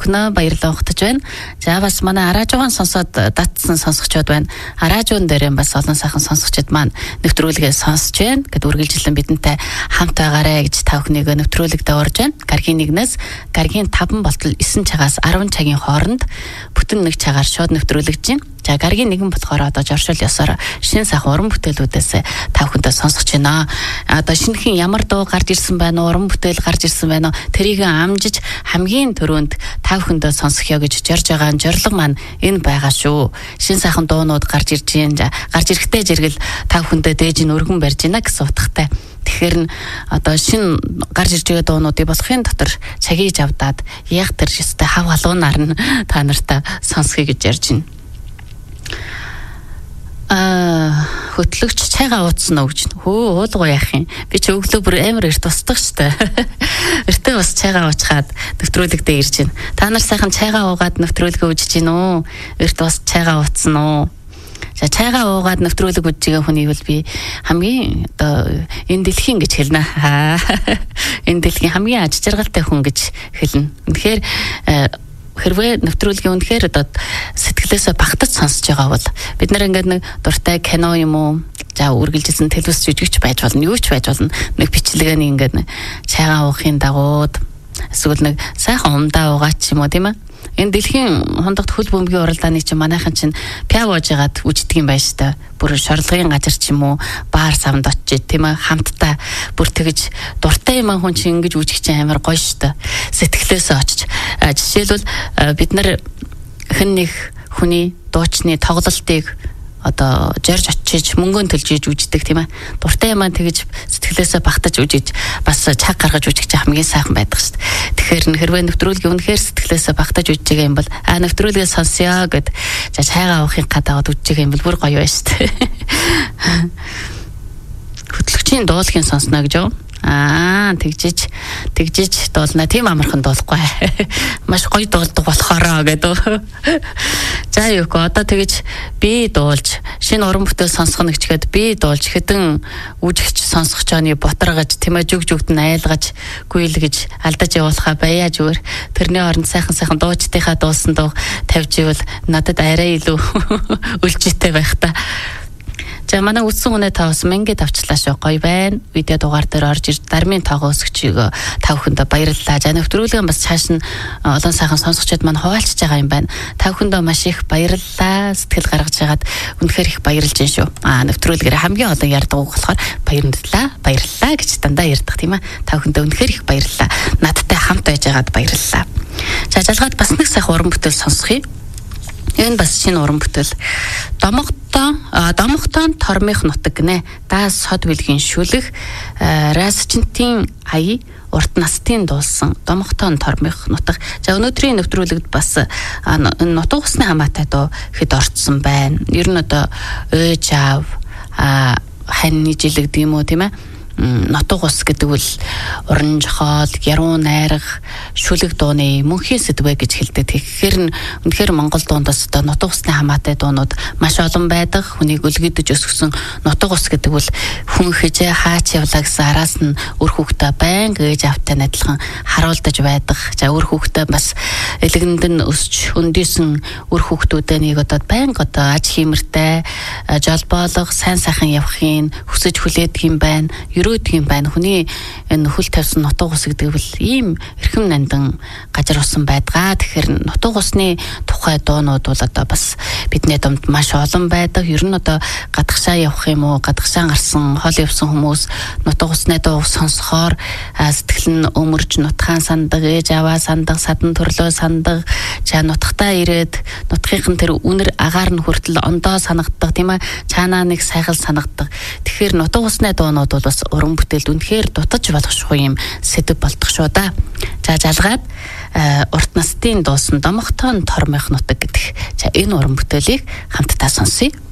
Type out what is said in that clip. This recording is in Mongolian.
бүхнөө баярлалаа ухтаж байна. За бас манай араажуугаан сонсоод датсан сонсогчдод байна. Араажуун дээр бас олон сайхан сонсогчдод маань нэвтрүүлгээ сонсож байна. Гэт үргэлжлэн бидэнтэй хамт байгаарэ гэж та бүхнийг нэвтрүүлэгдээ орж байна. Гаргийн 1-ээс гаргийн 5 болтол 9 цагаас 10 цагийн хооронд бүтэн нэг цагаар шууд нэвтрүүлэгдэж байна. За гаргийн 1 болохоор одоо жоршил ёсоор шин сайхан уран бүтээлүүдээс та бүхэндээ сонсож байна. Одоо шинэхэн ямар дуу гарч ирсэн байна уу, уран бүтээл гарч ирсэн байна уу, тэрийг амжиж хамгийн түрүүнд та бүхэндээ сонсгоё гэж зорж байгаа зорилго маань энэ байгаа шүү. Шин сайхан дуунууд гарч ирж байна. Гарч ирэхдээ зэрэгэл та бүхэндээ дээж нь өргөн барьж байна гэсэн утгатай. Тэгэхээр одоо шин гарч ирж байгаа дуунуудыг болохын дотор цагийг авдаад яг тэр ёстой хав халуунаар нь та нартай сонсгоё гэж ярьж байна. Хөтлөгч чайгаа ууцсан уу гэж. Хөө уулгоо яах юм. Би ч өглөө бүр амар эрт устдаг штэ. Эртээ бас чайгаа уучгаад нэвтрүүлэгдээ ирж байна. Та нар сайхан чайгаа уугаад нэвтрүүлгээ үзэж гин үү? Эрт бас чайгаа ууцсан уу? За чайгаа уугаад нэвтрүүлэг үзэж байгаа хүнийг бол би хамгийн одоо энэ дэлхийн гэж хэлнэ. Энэ дэлхийн хамгийн аж жаргалтай хүн гэж хэлнэ. Тэгэхээр хэрвээ нэвтрүүлгийн үнэхээр одоо сэтгэлээсээ багтаж сонсож байгаа бол бид нар ингээд нэг дуртай кино юм уу, за үргэлжилсэн телевиз жүжигч байж болно, юу ч байж болно. Нэг бичлэгээний ингээд чайгаа уухын дагууд эсвэл нэг сайхан умдаа уугаач юм уу, тийм ээ. Энэ дэлхийн хондогт хөл бөмбөгийн уралдааны чинь манайхан чинь пяв уужгаад үждэг юм байна штэ. Бүр шорлогын газар ч юм уу, баар савнд очиж тийм ээ, хамтдаа бүр тэгж дуртай юм хүн чинь ингэж үжих чинь амар гоё штэ. Сэтгэлээсээ очиж. Жишээлбэл бид нар хэн нэг хүний дуучны тоглолтыг одоо зорж очиж мөнгөнд төлж үждэг тийм ээ. Дуртай юм тэгж сэтгэлээсээ багтаж үжиж бас цаг гаргаж үжих чинь хамгийн сайхан байдаг шүү дээ. Тэгэхээр хэрвээ нэвтрүүлгийн үнэхээр сэтгэлээсээ багтаж үжиж байгаа юм бол нэвтрүүлгээ сонсё гэд за чайгаа уухын гадаад үжиж байгаа юм бол бүр гоё байна шүү дээ. Хөтлөгчийн дуулахын сонсно гэж юу? Тэгжиж дуулна. Тийм амархан дуулахгүй. Маш гоё дуулдаг болохоороо гэдэг. За юу гоо одоо тэгж би дуулж шинэ уран бүтээл сонсох нэг чихэд би дуулж хэдэн үжигч сонсох чоны ботаргаж тийм ээ жүгжүгд нь айлгаж гүйлгэж алдаж явуулахаа баяа зүгээр. Тэрний оронд сайхан дуучдынхаа дуулсан дуу тавьж ивэл надад арай илүү үлжитэй байх та. За манай үдсэн үнэ та бас ингээд авчлаа шүү. Гоё байна. Видео дугаар дээр орж ирж дармын тоогоо өсгчийг та бүхэндээ баярлалаа. За нэвтрүүлгээ бас цааш нь олон сайхан сонсогчдод маань хуваалцж байгаа юм байна. Та бүхэндээ маш их баярлалаа. Сэтгэл гаргаж байгаад үнэхээр их баярлж байна шүү. Нэвтрүүлгээр хамгийн олон ярьдаг үг болохоор баярлалаа гэж дандаа ярьдаг тийм ээ. Та бүхэндээ үнэхээр их баярлалаа. Надтай хамт байж байгаад баярлалаа. За жалгаад бас нэг сайхан уран бүтээл сонсгоё. Энэ бас шинэ уран бүтээл. Домогтон тормих нутаг гинэ. Даас сод билгийн шүлэг Расчинтийн ая урт настын дуулсан Домогтон тормих нутаг. За өнөөдрийн нэвтрүүлэгт бас нутаг усны хамаатай дуу хэд орцсон байна. Ер нь одоо ээж аав хань жилэгдэг юм уу тийм ээ. Нутаг ус гэдэг бол уран жохол, яруу найраг, шүлэг дууны мөнхийн сэдвэ гэж хэлдэг. Тэгэхээр үнэхээр Монгол дуундас одоо нутаг усны хамаатай дуунууд маш олон байдаг. Хүнийг өлгөдөж өсгсөн нутаг ус гэдэг бол хүн хижээ хаач явлаа гэсэн араас нь үр хүүхдээ байнга ээж автай адилхан харуулдаж байдаг. За үр хүүхдээ бас элгэнд нь өсч өндийсэн үр хүүхдүүдээ нэг одоо байнга одоо аж хиймэртэй, жолбоолох, сайн сайхан явахын хүсэж хүлээдэг юм байна. Өрөөдгийм байна. Хүний энэ хөл тавьсан нутаг ус гэдэг бол ийм эрхэм нандан газар усан байдгаа. Тэгэхээр нутаг усны тухай дуунууд бол одоо бас бидний думд маш олон байдаг. Ер нь одоо гадагшаа явах юм уу, гадагшаа гарсан, хол явсан хүмүүс нутаг усны дуу сонсохоор сэтгэл нь өмөрж нутгаан сандаг, ээж аваа сандаг, садан төрлөө сандаг. За нутгатаа ирээд нутгийнхын тэр үнэр агаар нь хүртэл ондоо санагддаг тийм ээ. Цаанаа нэг сайхал санагддаг. Тэгэхээр нутаг усны дуунууд бол бас уран бүтээлд үнэхээр дутаж болгошгүй юм сэдв болдог шүү да. За жалгаад урт настын дуусан Домогтон тормих нутаг гэдэг. За энэ уран бүтээлийг хамтдаа сонсъё.